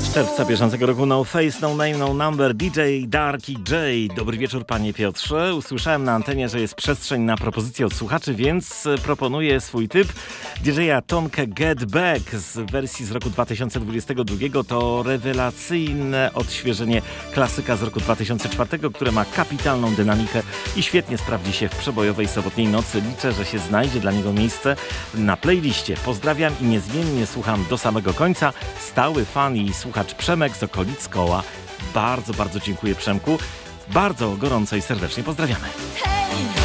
Czerwca bieżącego roku No Face, No Name, No Number, DJ Darky J. Dobry wieczór, panie Piotrze. Usłyszałem na antenie, że jest przestrzeń na propozycję od słuchaczy, więc proponuję swój typ. DJ-a Tonkę Get Back z wersji z roku 2022. To rewelacyjne odświeżenie klasyka z roku 2004, które ma kapitalną dynamikę i świetnie sprawdzi się w przebojowej sobotniej nocy. Liczę, że się znajdzie dla niego miejsce na playliście. Pozdrawiam i niezmiennie słucham do samego końca. Stały fan i słuchacz Przemek z okolic Koła. Bardzo, bardzo dziękuję, Przemku. Bardzo gorąco i serdecznie pozdrawiamy.